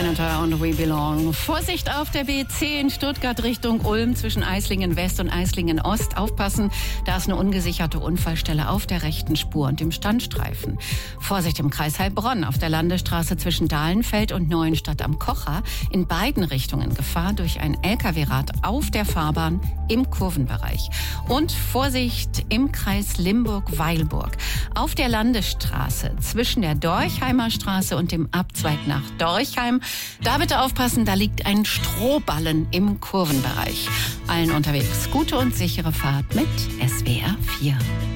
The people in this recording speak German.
Senator und We Belong. Vorsicht auf der B10 Stuttgart Richtung Ulm zwischen Eislingen West und Eislingen Ost. Aufpassen, da ist eine ungesicherte Unfallstelle auf der rechten Spur und im Standstreifen. Vorsicht im Kreis Heilbronn auf der Landesstraße zwischen Dahlenfeld und Neuenstadt am Kocher. In beiden Richtungen Gefahr durch ein LKW-Rad auf der Fahrbahn im Kurvenbereich. Und Vorsicht im Kreis Limburg-Weilburg auf der Landesstraße zwischen der Dorchheimer Straße und dem Abzweig nach Dorchheim. Da bitte aufpassen, da liegt ein Strohballen im Kurvenbereich. Allen unterwegs gute und sichere Fahrt mit SWR 4.